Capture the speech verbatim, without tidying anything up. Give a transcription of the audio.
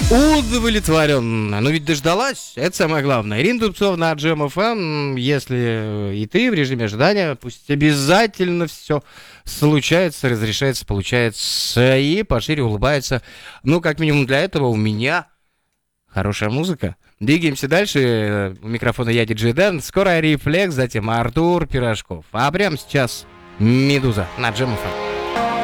Удовлетворенно. Ну ведь дождалась, это самое главное. Ирина Дубцова на Джем эф эм. Если и ты в режиме ожидания, пусть обязательно все случается, разрешается, получается и пошире улыбается. Ну, как минимум для этого у меня хорошая музыка. Двигаемся дальше. У микрофона я, диджей Дэн. Скоро Рефлекс, затем Артур Пирожков. А прямо сейчас Медуза на Джем эф эм.